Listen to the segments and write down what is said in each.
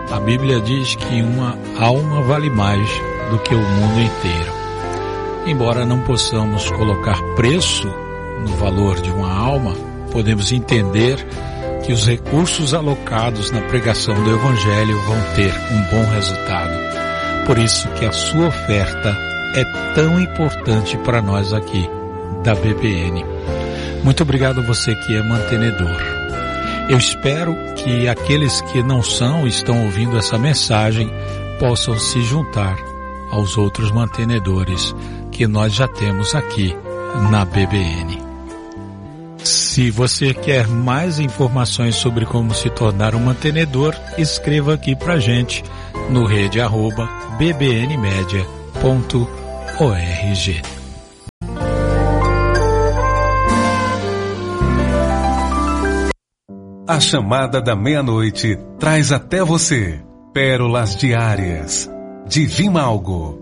A Bíblia diz que uma alma vale mais do que o mundo inteiro. Embora não possamos colocar preço no valor de uma alma, podemos entender que os recursos alocados na pregação do Evangelho vão ter um bom resultado. Por isso que a sua oferta é tão importante para nós aqui da BBN. Muito obrigado a você que é mantenedor. Eu espero que aqueles que não são, estão ouvindo essa mensagem, possam se juntar aos outros mantenedores que nós já temos aqui na BBN. Se você quer mais informações sobre como se tornar um mantenedor, escreva aqui pra gente no rede@bbnmedia.org. A chamada da meia-noite traz até você pérolas diárias de Vimalgo.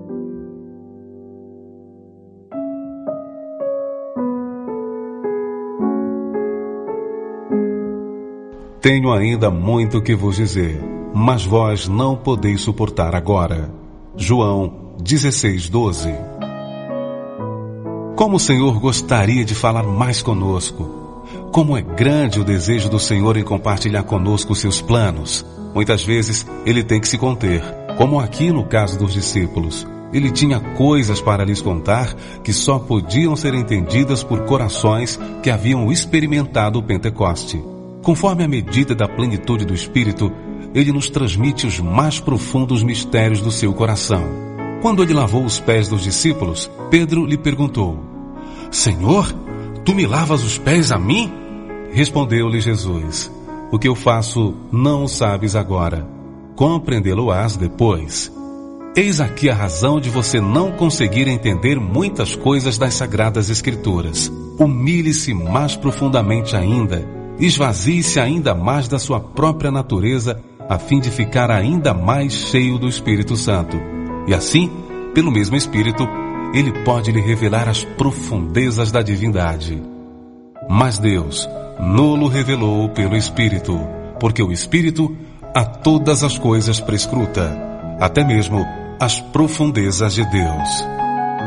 Tenho ainda muito que vos dizer, mas vós não podeis suportar agora. João 16:12. Como o Senhor gostaria de falar mais conosco. Como é grande o desejo do Senhor em compartilhar conosco seus planos. Muitas vezes ele tem que se conter, como aqui no caso dos discípulos. Ele tinha coisas para lhes contar que só podiam ser entendidas por corações que haviam experimentado o Pentecoste. Conforme a medida da plenitude do Espírito, ele nos transmite os mais profundos mistérios do seu coração. Quando ele lavou os pés dos discípulos, Pedro lhe perguntou: Senhor, tu me lavas os pés a mim? Respondeu-lhe Jesus: o que eu faço não o sabes agora, compreendê-lo-ás depois. Eis aqui a razão de você não conseguir entender muitas coisas das Sagradas Escrituras. Humilhe-se mais profundamente ainda, esvazie-se ainda mais da sua própria natureza, a fim de ficar ainda mais cheio do Espírito Santo. E assim, pelo mesmo Espírito, ele pode lhe revelar as profundezas da divindade. Mas Deus no-lo revelou pelo Espírito, porque o Espírito a todas as coisas prescruta, até mesmo as profundezas de Deus.